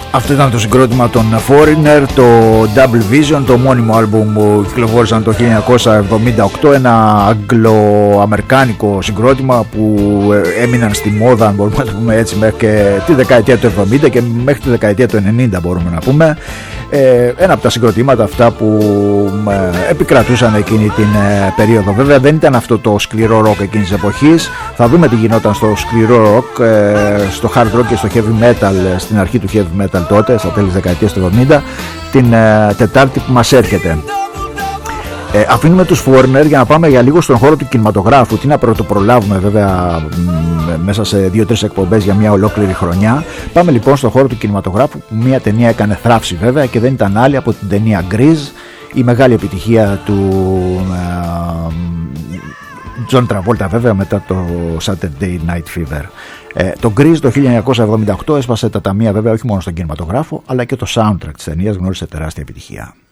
Αυτό ήταν το συγκρότημα των Foreigner, το Double Vision, το μόνιμο άλμπουμ που κυκλοφόρησαν το 1978, ένα αγγλο-αμερικάνικο συγκρότημα που έμειναν στη μόδα, αν μπορούμε να το πούμε έτσι, μέχρι και τη δεκαετία του 70 και μέχρι τη δεκαετία του 90 μπορούμε να πούμε. Ένα από τα συγκροτήματα αυτά που επικρατούσαν εκείνη την περίοδο. Βέβαια δεν ήταν αυτό το σκληρό rock εκείνης της εποχής. Θα δούμε τι γινόταν στο σκληρό rock, στο hard rock και στο heavy metal στην αρχή του heavy metal τότε, στα τέλη της δεκαετίας του 70, την Τετάρτη που μας έρχεται. Αφήνουμε τους Foreigner για να πάμε για λίγο στον χώρο του κινηματογράφου. Τι να πρωτοπρολάβουμε βέβαια μέσα σε 2-3 εκπομπές για μια ολόκληρη χρονιά. Πάμε λοιπόν στον χώρο του κινηματογράφου, που μια ταινία έκανε θράψη βέβαια και δεν ήταν άλλη από την ταινία Grease, η μεγάλη επιτυχία του John Travolta βέβαια μετά το Saturday Night Fever. Το Grease το 1978 έσπασε τα ταμεία βέβαια όχι μόνο στον κινηματογράφο αλλά και το soundtrack της ταινίας γνώρισε τεράστια επιτυχία.